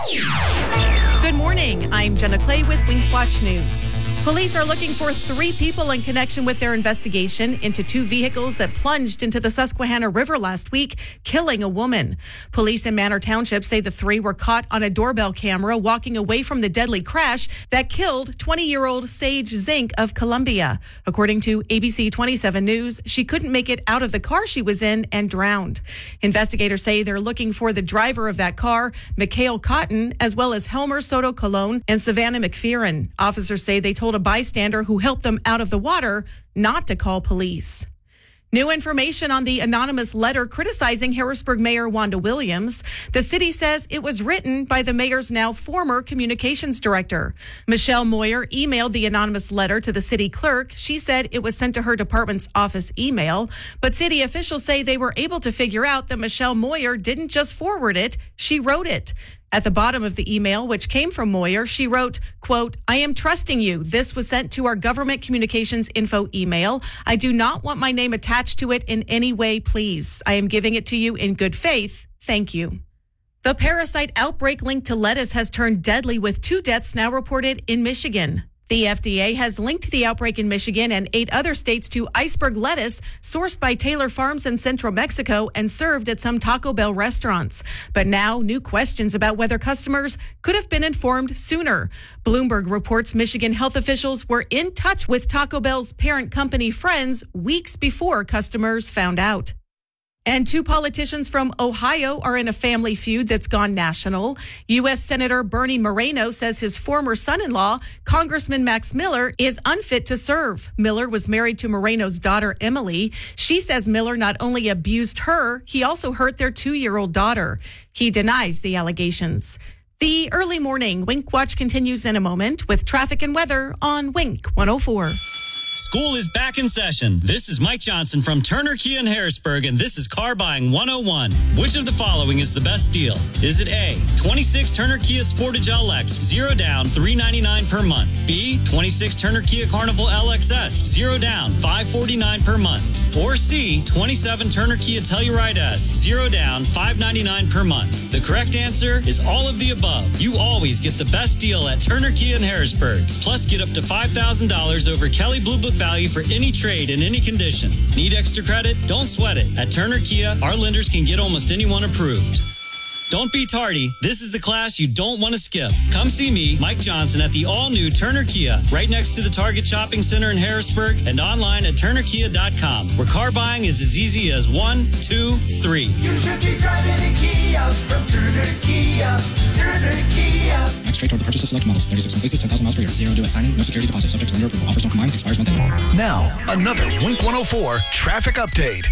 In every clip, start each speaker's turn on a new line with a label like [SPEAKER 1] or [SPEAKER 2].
[SPEAKER 1] Good morning. I'm Jenna Clay with Wink Watch News. Police are looking for 3 people in connection with their investigation into 2 vehicles that plunged into the Susquehanna River last week, killing a woman. Police in Manor Township say the 3 were caught on a doorbell camera walking away from the deadly crash that killed 20-year-old Sage Zink of Columbia. According to ABC 27 News, she couldn't make it out of the car she was in and drowned. Investigators say they're looking for the driver of that car, Mikhail Cotton, as well as Helmer Soto Colon and Savannah McPheron. Officers say they told a bystander who helped them out of the water not to call police. New information on the anonymous letter criticizing Harrisburg Mayor Wanda Williams. The city says it was written by the mayor's now former communications director. Michelle Moyer emailed the anonymous letter to the city clerk. She said it was sent to her department's office email, but city officials say they were able to figure out that Michelle Moyer didn't just forward it, she wrote it. At the bottom of the email, which came from Moyer, she wrote, quote, "I am trusting you. This was sent to our government communications info email. I do not want my name attached to it in any way, please. I am giving it to you in good faith. Thank you." The parasite outbreak linked to lettuce has turned deadly with 2 deaths now reported in Michigan. The FDA has linked the outbreak in Michigan and 8 other states to iceberg lettuce sourced by Taylor Farms in central Mexico and served at some Taco Bell restaurants. But now new questions about whether customers could have been informed sooner. Bloomberg reports Michigan health officials were in touch with Taco Bell's parent company Friends weeks before customers found out. And 2 politicians from Ohio are in a family feud that's gone national. U.S. Senator Bernie Moreno says his former son-in-law, Congressman Max Miller, is unfit to serve. Miller was married to Moreno's daughter, Emily. She says Miller not only abused her, he also hurt their 2-year-old daughter. He denies the allegations. The early morning Wink Watch continues in a moment with traffic and weather on Wink 104.
[SPEAKER 2] School is back in session. This is Mike Johnson from Turner Kia in Harrisburg, and this is Car Buying 101. Which of the following is the best deal? Is it A, 26 Turner Kia Sportage LX, 0 down, $399 per month? B, 26 Turner Kia Carnival LXS, 0 down, $549 per month? Or C, 27 Turner Kia Telluride S, 0 down, $599 per month? The correct answer is all of the above. You always get the best deal at Turner Kia in Harrisburg. Plus, get up to $5,000 over Kelly Blue Book value for any trade in any condition. Need extra credit? Don't sweat it. At Turner Kia, our lenders can get almost anyone approved. Don't be tardy. This is the class you don't want to skip. Come see me, Mike Johnson, at the all-new Turner Kia, right next to the Target Shopping Center in Harrisburg, and online at turnerkia.com, where car buying is as easy as 1, 2, 3.
[SPEAKER 3] You should be driving a Kia from Turner Kia. Turner Kia.
[SPEAKER 4] Next straight toward the purchase of select models. 36 places, 10,000 miles per year. 0 due at signing. No security deposit. Subject to lender approval. Offers don't combine. Expires month end.
[SPEAKER 5] Now, another Wink 104 traffic update.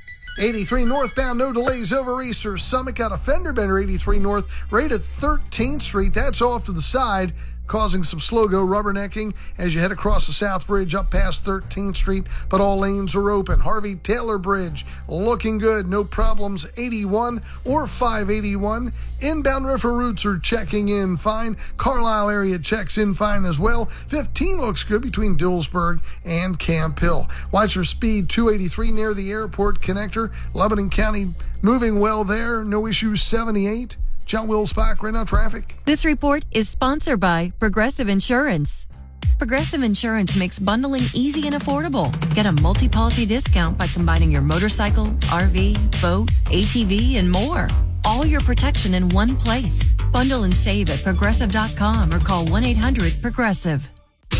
[SPEAKER 6] 83 northbound, no delays over Easter Summit. Got a fender bender 83 north right at 13th Street. That's off to the side, causing some slow-go rubbernecking as you head across the South Bridge up past 13th Street, but all lanes are open. Harvey Taylor Bridge looking good. No problems 81 or 581. Inbound river routes are checking in fine. Carlisle area checks in fine as well. 15 looks good between Dillsburg and Camp Hill. Watch for speed 283 near the airport connector. Lebanon County moving well there. No issues 78. John Wills-Bach, right now traffic.
[SPEAKER 7] This report is sponsored by Progressive Insurance. Progressive Insurance makes bundling easy and affordable. Get a multi-policy discount by combining your motorcycle, RV, boat, ATV, and more. All your protection in one place. Bundle and save at progressive.com or call 1-800-PROGRESSIVE.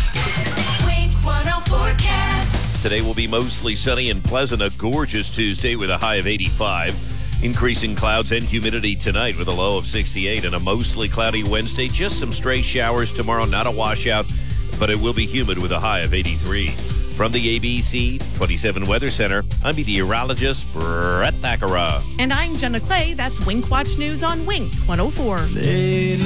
[SPEAKER 3] Wink 104 forecast.
[SPEAKER 8] Today will be mostly sunny and pleasant, a gorgeous Tuesday with a high of 85. Increasing clouds and humidity tonight with a low of 68, and a mostly cloudy Wednesday. Just some stray showers tomorrow, not a washout, but it will be humid with a high of 83. From the ABC 27 Weather Center, I'm meteorologist Brett Thakara.
[SPEAKER 1] And I'm Jenna Clay. That's Wink Watch News on Wink 104.